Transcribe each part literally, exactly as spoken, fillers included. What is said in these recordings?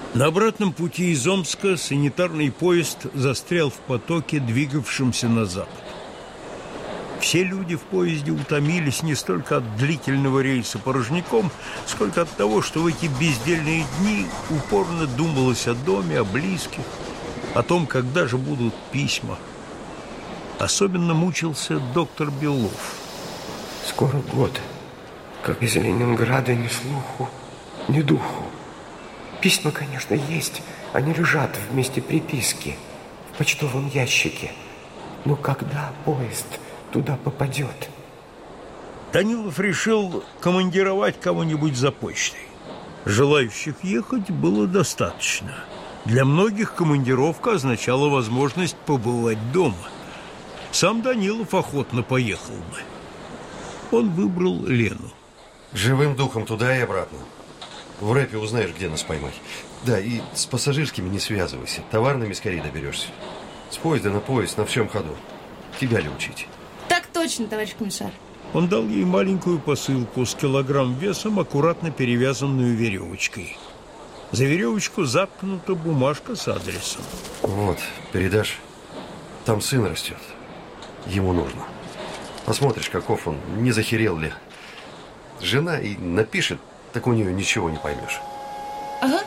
На обратном пути из Омска санитарный поезд застрял в потоке, двигавшемся на запад. Все люди в поезде утомились не столько от длительного рейса порожняком, сколько от того, что в эти бездельные дни упорно думалось о доме, о близких, о том, когда же будут письма. Особенно мучился доктор Белов. Скоро год, как из Ленинграда ни слуху, ни духу. Письма, конечно, есть, они лежат вместе приписки в почтовом ящике. Но когда поезд туда попадет? Данилов решил командировать кого-нибудь за почтой. Желающих ехать было достаточно. Для многих командировка означала возможность побывать дома. Сам Данилов охотно поехал бы. Он выбрал Лену. Живым духом туда и обратно. В рэпе узнаешь, где нас поймать. Да, и с пассажирскими не связывайся. Товарными скорее доберешься. С поезда на поезд на всем ходу. Тебя ли учить? Так точно, товарищ комиссар. Он дал ей маленькую посылку с килограмм весом, аккуратно перевязанную веревочкой. За веревочку заткнута бумажка с адресом. Вот, передашь. Там сын растет. Ему нужно. Посмотришь, каков он, не захерел ли. Жена и напишет, так у нее ничего не поймешь. Ага.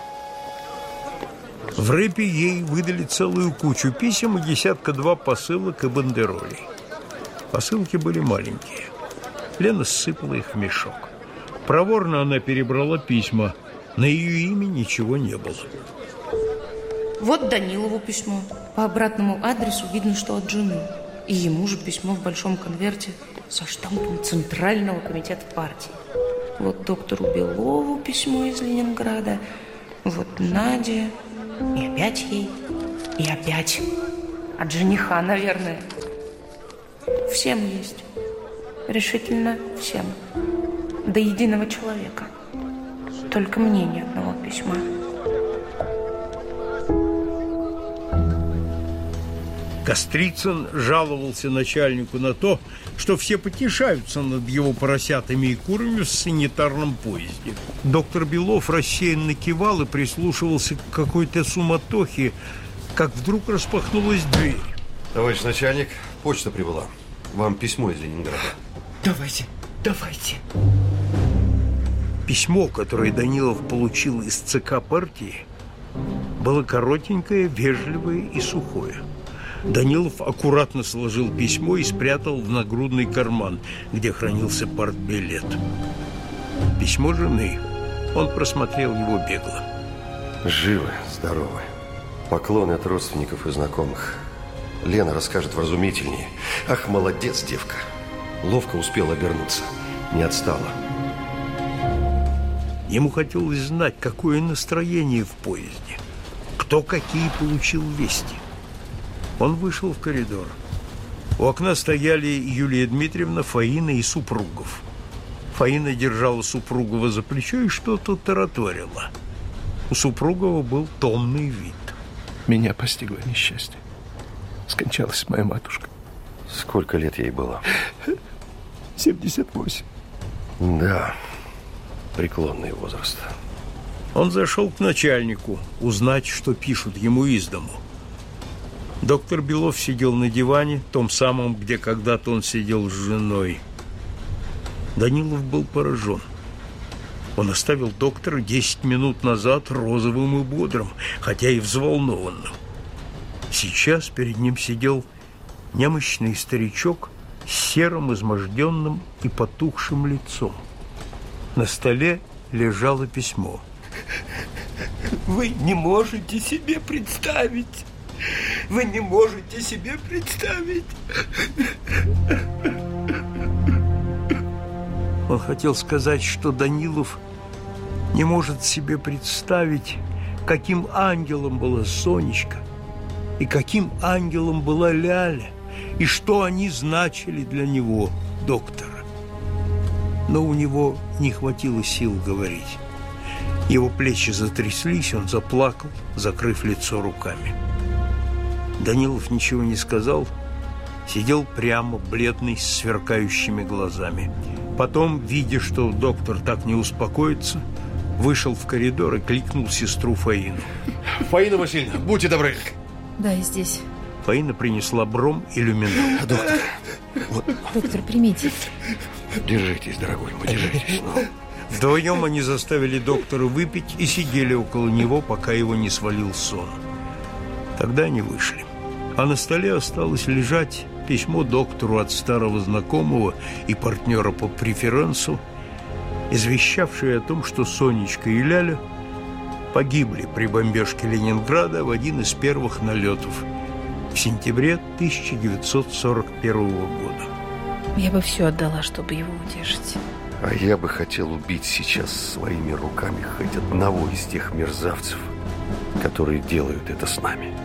В рэпе ей выдали целую кучу писем и десятка-два посылок и бандеролей. Посылки были маленькие. Лена ссыпала их в мешок. Проворно она перебрала письма. На ее имя ничего не было. Вот Данилову письмо. По обратному адресу видно, что от жены. И ему же письмо в большом конверте со штампом Центрального комитета партии. Вот доктору Белову письмо из Ленинграда. Вот Наде. И опять ей. И опять. От жениха, наверное. Всем есть. Решительно всем. До единого человека. Только мне ни одного письма. Кострицын жаловался начальнику на то, что все потешаются над его поросятами и курами в санитарном поезде. Доктор Белов рассеянно кивал и прислушивался к какой-то суматохе, как вдруг распахнулась дверь. Товарищ начальник, почта прибыла. Вам письмо из Ленинграда. Давайте, давайте. Письмо, которое Данилов получил из ЦК партии, было коротенькое, вежливое и сухое. Данилов аккуратно сложил письмо и спрятал в нагрудный карман, где хранился партбилет. Письмо жены. Он просмотрел его бегло. Живы, здоровы. Поклоны от родственников и знакомых. Лена расскажет вразумительнее. Ах, молодец, девка. Ловко успела обернуться. Не отстала. Ему хотелось знать, какое настроение в поезде. Кто какие получил вести. Он вышел в коридор. У окна стояли Юлия Дмитриевна, Фаина и Супругов. Фаина держала Супругова за плечо и что-то тараторила. У Супругова был томный вид. Меня постигло несчастье. Скончалась моя матушка. Сколько лет ей было? семьдесят восемь. Да, преклонный возраст. Он зашел к начальнику узнать, что пишут ему из дому. Доктор Белов сидел на диване, том самом, где когда-то он сидел с женой. Данилов был поражен. Он оставил доктора десять минут назад розовым и бодрым, хотя и взволнованным. Сейчас перед ним сидел немощный старичок с серым, изможденным и потухшим лицом. На столе лежало письмо. Вы не можете себе представить. Вы не можете себе представить. Он хотел сказать, что Данилов не может себе представить, каким ангелом была Сонечка и каким ангелом была Ляля, и что они значили для него, доктора. Но у него не хватило сил говорить. Его плечи затряслись, он заплакал, закрыв лицо руками. Данилов ничего не сказал, сидел прямо, бледный, с сверкающими глазами. Потом, видя, что доктор так не успокоится, Вышел в коридор и кликнул сестру Фаину. Фаина Васильевна, будьте добры. Да, я здесь. Фаина принесла бром и люминол. Доктор, вот. Доктор, примите. Держитесь, дорогой мой, держитесь. Вдвоем они заставили доктора выпить и сидели около него, пока его не свалил сон. Тогда они вышли. А на столе осталось лежать письмо доктору от старого знакомого и партнера по преферансу, извещавшее о том, что Сонечка и Ляля погибли при бомбежке Ленинграда в один из первых налетов в сентябре тысяча девятьсот сорок первого года. Я бы все отдала, чтобы его утешить. А я бы хотел убить сейчас своими руками хоть одного из тех мерзавцев, которые делают это с нами.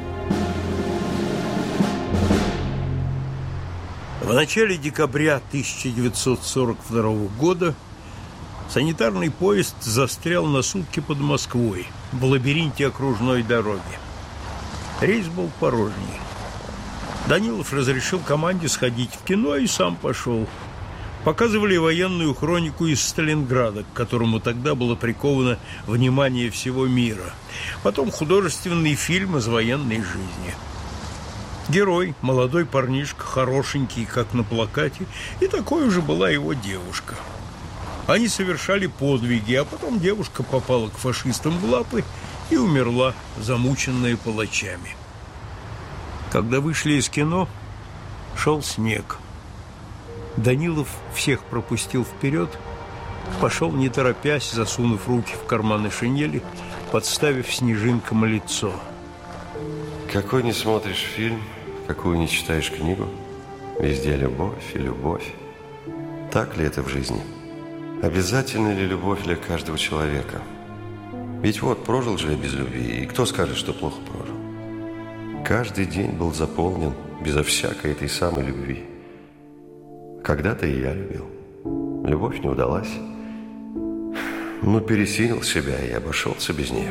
В начале декабря тысяча девятьсот сорок второго года санитарный поезд застрял на сутки под Москвой в лабиринте окружной дороги. Рейс был порожний. Данилов разрешил команде сходить в кино и сам пошел. Показывали военную хронику из Сталинграда, к которому тогда было приковано внимание всего мира. Потом художественный фильм из военной жизни. Герой, молодой парнишка, хорошенький, как на плакате, и такой же была его девушка. Они совершали подвиги, а потом девушка попала к фашистам в лапы и умерла, замученная палачами. Когда вышли из кино, шел снег. Данилов всех пропустил вперед, пошел не торопясь, засунув руки в карманы шинели, подставив снежинкам лицо. Какой не смотришь фильм, какую не читаешь книгу, везде любовь и любовь. Так ли это в жизни? Обязательна ли любовь для каждого человека? Ведь вот, прожил же я без любви, и кто скажет, что плохо прожил? Каждый день был заполнен безо всякой этой самой любви. Когда-то и я любил. Любовь не удалась. Но пересилил себя и обошелся без нее.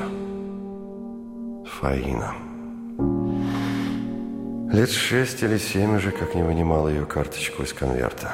Фаина. Лет шесть или семь уже как не вынимал ее карточку из конверта.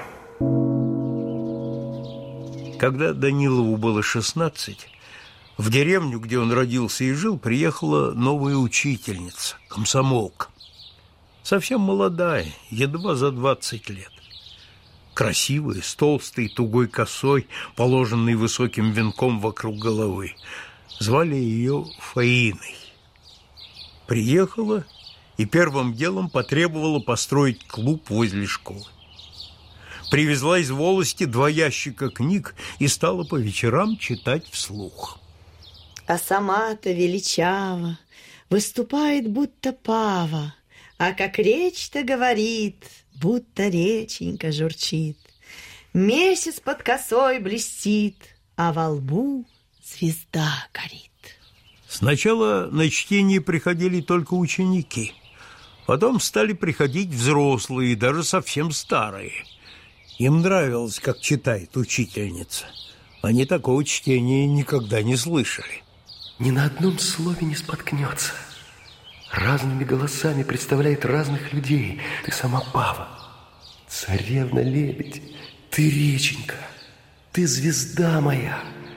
Когда Данилову было шестнадцать, в деревню, где он родился и жил, приехала новая учительница, комсомолка. Совсем молодая, едва за двадцать лет. Красивая, с толстой тугой косой, положенной высоким венком вокруг головы. Звали ее Фаиной. Приехала и первым делом потребовала построить клуб возле школы. Привезла из волости два ящика книг и стала по вечерам читать вслух. А сама-то величава, выступает будто пава, а как речь-то говорит, будто реченька журчит. Месяц под косой блестит, а во лбу звезда горит. Сначала на чтение приходили только ученики, потом стали приходить взрослые, даже совсем старые. Им нравилось, как читает учительница. Они такого чтения никогда не слышали. Ни на одном слове не споткнется. Разными голосами представляет разных людей. Ты сама Пава, царевна-лебедь, ты реченька, ты звезда моя,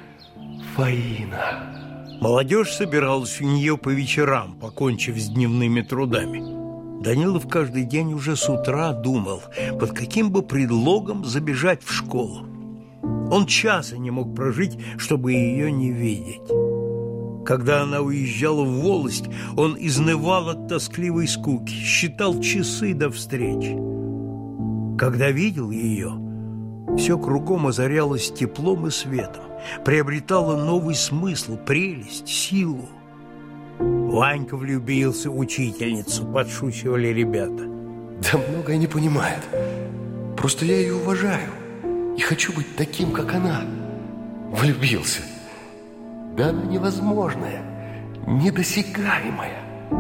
Фаина. Молодежь собиралась у нее по вечерам, покончив с дневными трудами. Данилов каждый день уже с утра думал, под каким бы предлогом забежать в школу. Он часа не мог прожить, чтобы ее не видеть. Когда она уезжала в волость, он изнывал от тоскливой скуки, считал часы до встречи. Когда видел ее, все кругом озарялось теплом и светом, приобретало новый смысл, прелесть, силу. Ванька влюбился в учительницу, подшучивали ребята. Да многое не понимает. Просто я ее уважаю и хочу быть таким, как она. Влюбился. Да она невозможная, недосягаемая.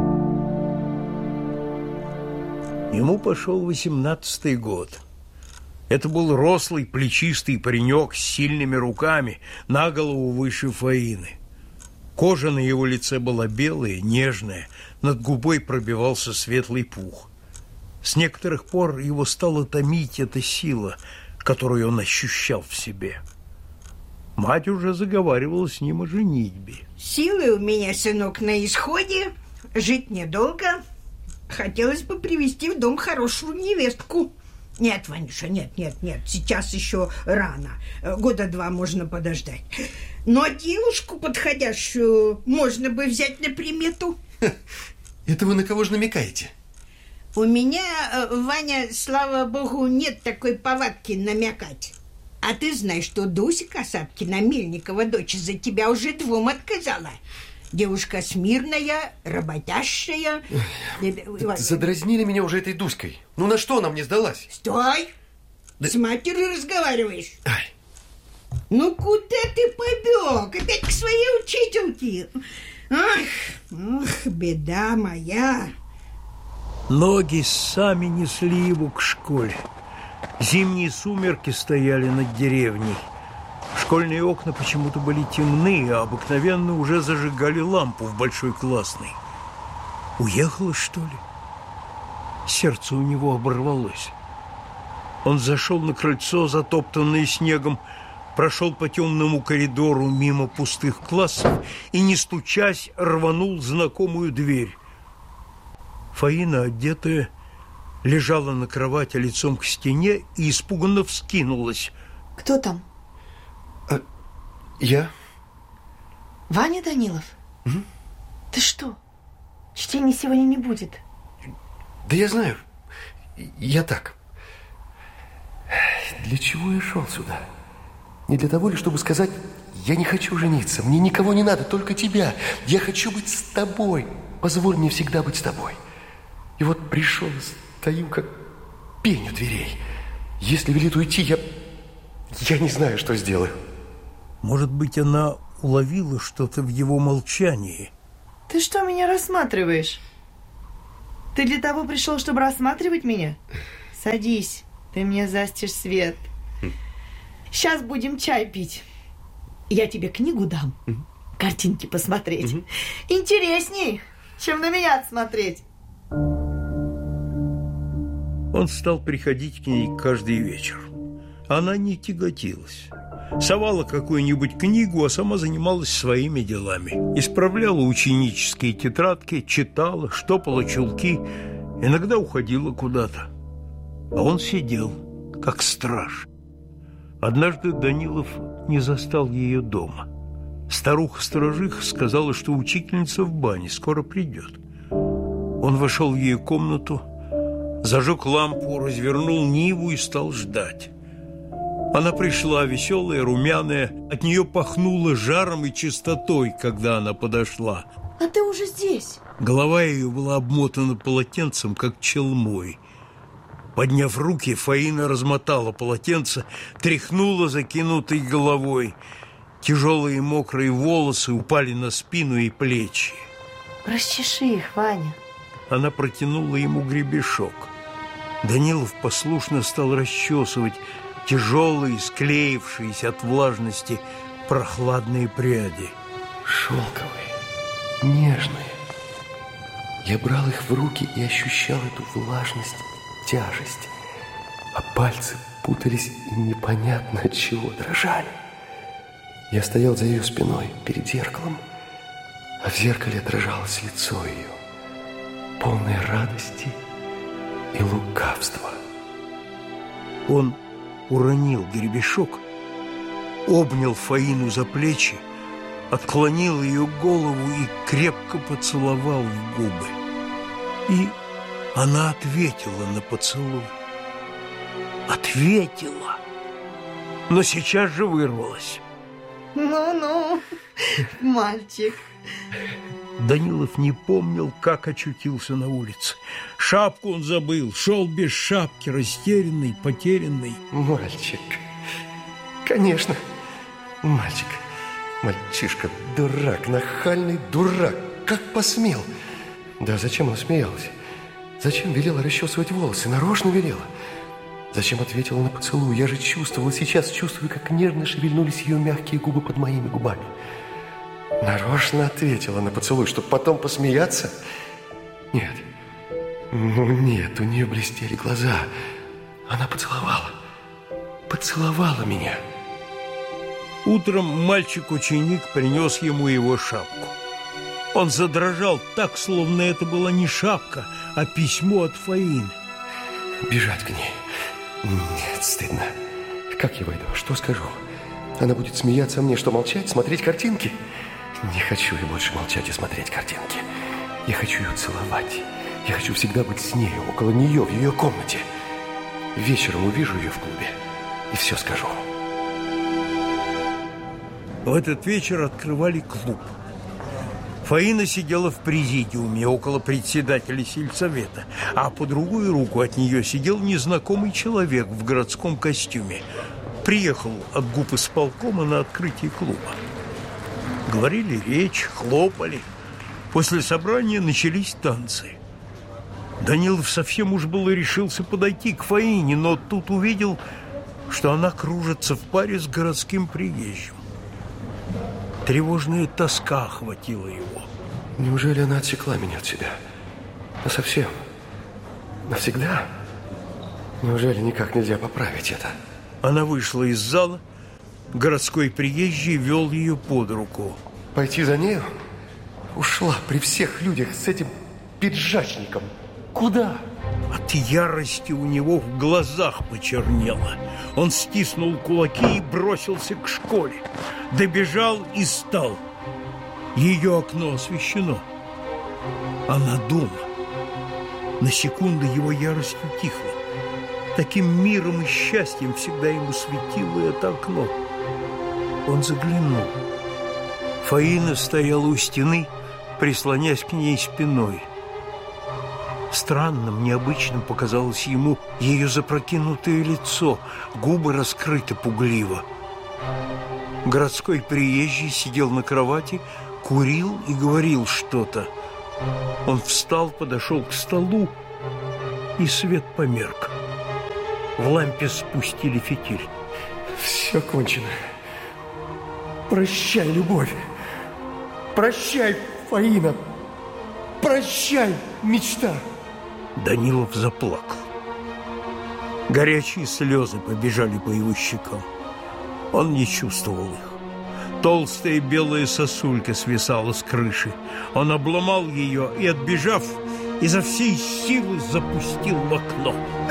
Ему пошел восемнадцатый год. Это был рослый, плечистый паренек с сильными руками, на голову выше Фаины. Кожа на его лице была белая, нежная, над губой пробивался светлый пух. С некоторых пор его стала томить эта сила, которую он ощущал в себе. Мать уже заговаривала с ним о женитьбе. Силы у меня, сынок, на исходе. Жить недолго. Хотелось бы привести в дом хорошую невестку. Нет, Ванюша, нет, нет, нет. Сейчас еще рано. Года два можно подождать. Но девушку подходящую можно бы взять на примету. Это вы на кого же намекаете? У меня, Ваня, слава богу, нет такой повадки намекать. А ты знаешь, что Дуся Касаткина, Мельникова дочь, за тебя уже двум отказала. Девушка смирная, работящая. Задразнили меня уже этой Дуськой. Ну на что она мне сдалась? Стой! Да... С матерью разговариваешь. Ай. Ну куда ты побег? Опять к своей учительке? Ах, ах, беда моя. Ноги сами несли его к школе. Зимние сумерки стояли над деревней. Школьные окна почему-то были темны, а обыкновенно уже зажигали лампу в большой классной. Уехала, что ли? Сердце у него оборвалось. Он зашел на крыльцо, затоптанное снегом, прошел по темному коридору мимо пустых классов и, не стучась, рванул знакомую дверь. Фаина, одетая, лежала на кровати лицом к стене и испуганно вскинулась. Кто там? А, я. Ваня Данилов? Угу. Ты что? Чтения сегодня не будет. Да я знаю. Я так. Для чего я шел сюда? Не для того ли, чтобы сказать: я не хочу жениться, мне никого не надо, только тебя. Я хочу быть с тобой. Позволь мне всегда быть с тобой. И вот пришел, стою как пень у дверей. Если велит уйти, я... Я не знаю, что сделаю. Может быть, она уловила что-то в его молчании. Ты что меня рассматриваешь? Ты для того пришел, чтобы рассматривать меня? Садись, ты мне застишь свет. Сейчас будем чай пить. Я тебе книгу дам, картинки посмотреть. Интересней, чем на меня смотреть. Он стал приходить к ней каждый вечер. Она не тяготилась. Совала какую-нибудь книгу, а сама занималась своими делами. Исправляла ученические тетрадки, читала, штопала чулки, иногда уходила куда-то. А он сидел, как страж. Однажды Данилов не застал ее дома. Старуха-сторожиха сказала, что учительница в бане, скоро придет. Он вошел в ее комнату, зажег лампу, развернул Ниву и стал ждать. Она пришла, веселая, румяная, от нее пахнуло жаром и чистотой, когда она подошла. А ты уже здесь? Голова ее была обмотана полотенцем, как челмой. Подняв руки, Фаина размотала полотенце, тряхнула закинутой головой. Тяжелые мокрые волосы упали на спину и плечи. Расчеши их, Ваня. Она протянула ему гребешок. Данилов послушно стал расчесывать тяжелые, склеившиеся от влажности прохладные пряди. Шелковые, нежные. Я брал их в руки и ощущал эту влажность, тяжесть. А пальцы путались и непонятно от чего дрожали. Я стоял за ее спиной перед зеркалом, а в зеркале отражалось лицо ее, полное радости и лукавства. Он уронил гребешок, обнял Фаину за плечи, отклонил ее голову и крепко поцеловал в губы. И она ответила на поцелуй. Ответила, но сейчас же вырвалась. Ну-ну, мальчик. Данилов не помнил, как очутился на улице. Шапку он забыл, шел без шапки, растерянный, потерянный. Мальчик. Конечно, мальчик. Мальчишка, дурак, нахальный дурак. Как посмел? Да зачем она смеялась? Зачем велела расчесывать волосы? Нарочно велела. Зачем ответила на поцелуй? Я же чувствовал, сейчас чувствую, как нежно шевельнулись ее мягкие губы под моими губами. Нарочно ответила на поцелуй, чтобы потом посмеяться? Нет. Ну нет, у нее блестели глаза. Она поцеловала. Поцеловала меня. Утром мальчик-ученик принес ему его шапку. Он задрожал так, словно это была не шапка, а письмо от Фаины. Бежать к ней? Нет, стыдно. Как я войду? Что скажу? Она будет смеяться мне, что молчать, смотреть картинки? Не хочу я больше молчать и смотреть картинки. Я хочу ее целовать. Я хочу всегда быть с нею, около нее, в ее комнате. Вечером увижу ее в клубе и все скажу. В этот вечер открывали клуб. Фаина сидела в президиуме около председателя сельсовета, а по другую руку от нее сидел незнакомый человек в городском костюме. Приехал от губисполкома на открытие клуба. Говорили речь, хлопали. После собрания начались танцы. Данилов совсем уж было решился подойти к Фаине, но тут увидел, что она кружится в паре с городским приезжим. Тревожная тоска охватила его. Неужели она отсекла меня от себя? А совсем? Навсегда? Неужели никак нельзя поправить это? Она вышла из зала. Городской приезжий вел ее под руку. Пойти за нею? Ушла при всех людях с этим пиджачником. Куда? От ярости у него в глазах почернело. Он стиснул кулаки и бросился к школе. Добежал и стал. Ее окно освещено. Она дома. На секунду его ярость утихла. Таким миром и счастьем всегда ему светило это окно. Он заглянул. Фаина стояла у стены, прислонясь к ней спиной. Странным, необычным показалось ему ее запрокинутое лицо, губы раскрыты пугливо. Городской приезжий сидел на кровати, курил и говорил что-то. Он встал, подошел к столу, и свет померк. В лампе спустили фитиль. Все кончено. Прощай, любовь. Прощай, Фаина. Прощай, мечта. Данилов заплакал. Горячие слезы побежали по его щекам. Он не чувствовал их. Толстая белая сосулька свисала с крыши. Он обломал ее и, отбежав, изо всей силы запустил в окно.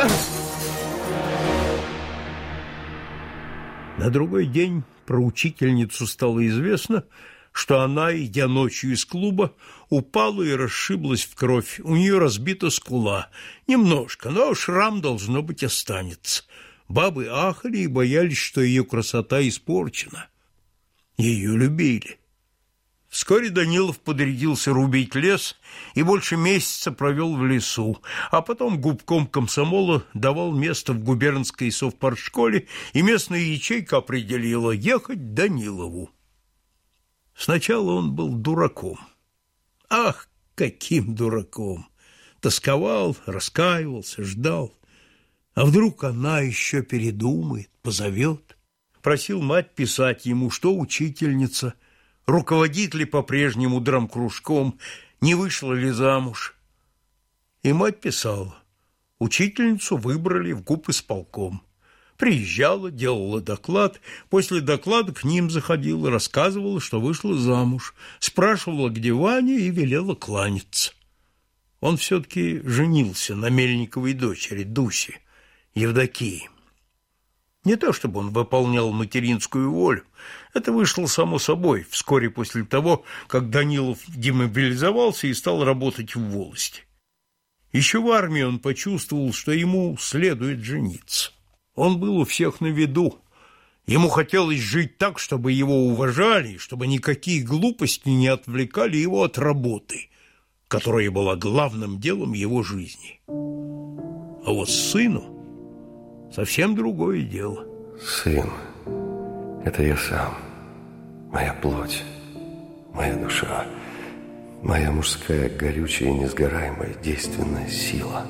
На другой день про учительницу стало известно, что она, идя ночью из клуба, упала и расшиблась в кровь. У нее разбита скула. Немножко, но шрам, должно быть, останется. Бабы ахали и боялись, что ее красота испорчена. Ее любили. Вскоре Данилов подрядился рубить лес и больше месяца провел в лесу, а потом губком комсомола давал место в губернской совпартшколе, и местная ячейка определила ехать Данилову. Сначала он был дураком. Ах, каким дураком! Тосковал, раскаивался, ждал. А вдруг она еще передумает, позовет? Просил мать писать ему, что учительница, руководит ли по-прежнему драмкружком, не вышла ли замуж. И мать писала. Учительницу выбрали в губисполком. Приезжала, делала доклад, после доклада к ним заходила, рассказывала, что вышла замуж, спрашивала, где Ваня, и велела кланяться. Он все-таки женился на Мельниковой дочери, Дусе, Евдокии. Не то чтобы он выполнял материнскую волю, это вышло само собой, вскоре после того, как Данилов демобилизовался и стал работать в волости. Еще в армии он почувствовал, что ему следует жениться. Он был у всех на виду. Ему хотелось жить так, чтобы его уважали, чтобы никакие глупости не отвлекали его от работы, которая была главным делом его жизни. А вот сыну совсем другое дело. Сын, это я сам, моя плоть, моя душа, моя мужская горючая и несгораемая действенная сила.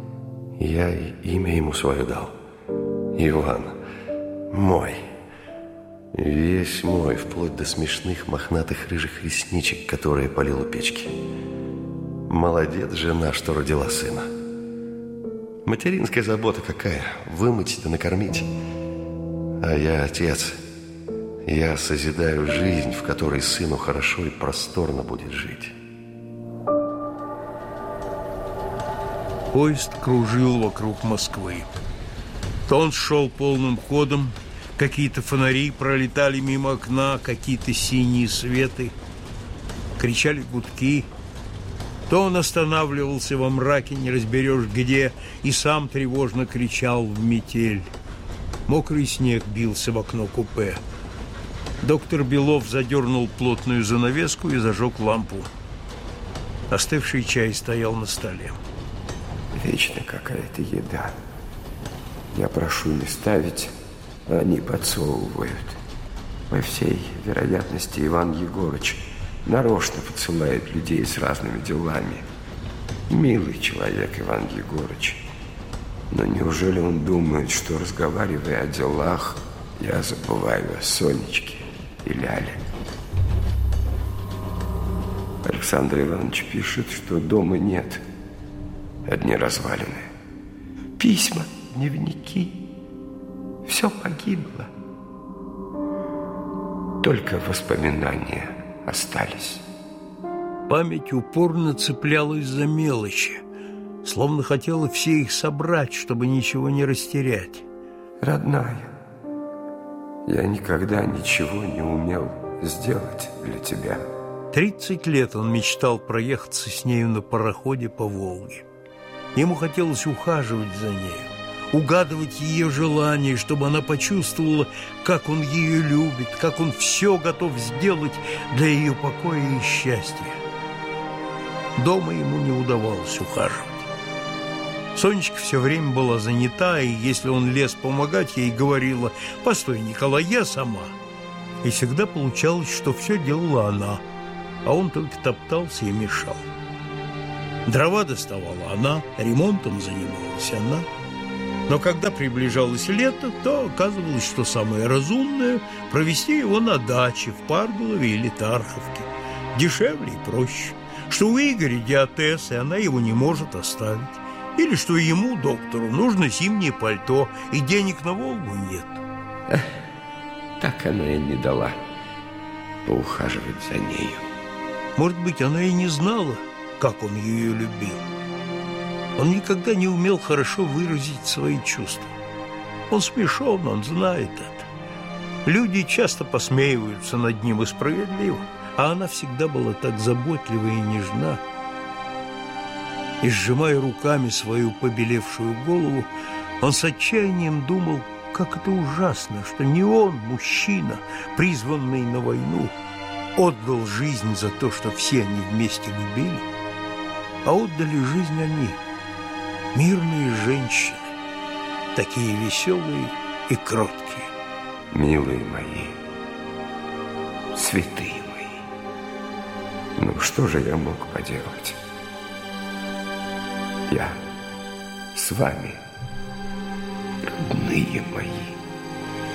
Я и имя ему свое дал. Иван, мой, весь мой, вплоть до смешных мохнатых рыжих ресничек, которые полил у печки. Молодец жена, что родила сына. Материнская забота какая, вымыть да накормить. А я, отец, Я созидаю жизнь, в которой сыну хорошо и просторно будет жить. Поезд кружил вокруг Москвы. То он шел полным ходом, какие-то фонари пролетали мимо окна, какие-то синие светы, кричали гудки. То он останавливался во мраке, не разберешь где, и сам тревожно кричал в метель. Мокрый снег бился в окно купе. Доктор Белов задернул плотную занавеску и зажег лампу. Остывший чай стоял на столе. Вечно какая-то еда. Я прошу не ставить, а они подсовывают. По всей вероятности, Иван Егорыч нарочно подсылает людей с разными делами. Милый человек Иван Егорыч. Но неужели он думает, что, разговаривая о делах, я забываю о Сонечке и Ляле? Александр Иванович пишет, что дома нет. Одни развалины. Письма, дневники. Все погибло. Только воспоминания остались. Память упорно цеплялась за мелочи, словно хотела все их собрать, чтобы ничего не растерять. Родная, я никогда ничего не умел сделать для тебя. Тридцать лет он мечтал проехаться с нею на пароходе по Волге. Ему хотелось ухаживать за нею, угадывать ее желания, чтобы она почувствовала, как он ее любит, как он все готов сделать для ее покоя и счастья. Дома ему не удавалось ухаживать. Сонечка все время была занята, и если он лез помогать, ей говорила: «Постой, Николай, я сама». И всегда получалось, что все делала она, а он только топтался и мешал. Дрова доставала она, ремонтом занималась она. Но когда приближалось лето, то оказывалось, что самое разумное – провести его на даче в Парголове или Тарховке. Дешевле и проще. Что у Игоря диатез, и она его не может оставить. Или что ему, доктору, нужно зимнее пальто, и денег на Волгу нет. Эх, так она и не дала поухаживать за нею. Может быть, она и не знала, как он ее любил. Он никогда не умел хорошо выразить свои чувства. Он смешон, он знает это. Люди часто посмеиваются над ним, и справедливо, а она всегда была так заботлива и нежна. И, сжимая руками свою побелевшую голову, он с отчаянием думал, как это ужасно, что не он, мужчина, призванный на войну, отдал жизнь за то, что все они вместе любили, а отдали жизнь они, мирные женщины, такие веселые и кроткие. Милые мои, святые мои, ну что же я мог поделать? Я с вами, родные мои.